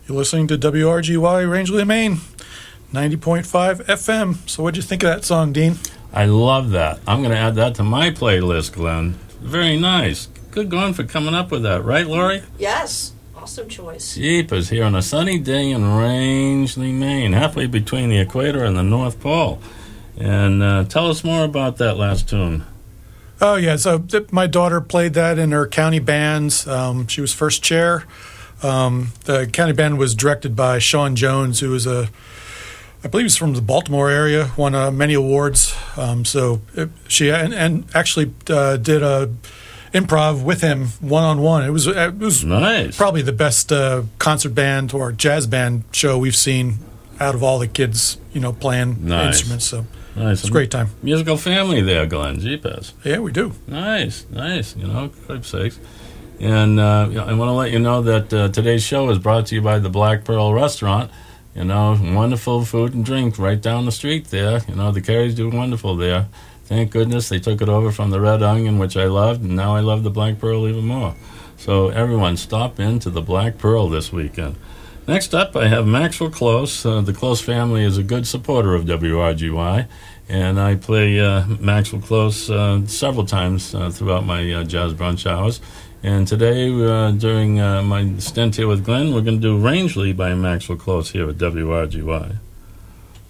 You're listening to WRGY Rangeley, Maine, 90.5 FM. So what'd you think of that song, Dean? I love that. I'm going to add that to my playlist, Glenn. Very nice. Good going for coming up with that, right, Lori? Yes. Awesome choice. Jeepers, here on a sunny day in Rangeley, Maine, halfway between the equator and the North Pole. And tell us more about that last tune. Oh, yeah. So my daughter played that in her county bands. She was first chair. The county band was directed by Sean Jones, who was I believe he's from the Baltimore area, won many awards. She actually did a improv with him one-on-one. It was nice. Probably the best concert band or jazz band show we've seen out of all the kids, playing instruments. So nice. It's a great time. Musical family there, Glenn. Jeepers. Yeah, we do. Nice. For sakes. And I want to let you know that today's show is brought to you by the Black Pearl Restaurant. Wonderful food and drink right down the street there. The Carries do wonderful there. Thank goodness they took it over from the Red Onion, which I loved, and now I love the Black Pearl even more. So everyone, stop into the Black Pearl this weekend. Next up, I have Maxwell Close. The Close family is a good supporter of WRGY, and I play Maxwell Close several times throughout my jazz brunch hours. And today, during my stint here with Glenn, we're going to do Rangeley by Maxwell Close here at WRGY.